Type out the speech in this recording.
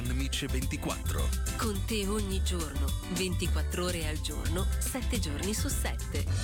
Vanmice 24. Con te ogni giorno, 24 ore al giorno, 7 giorni su 7.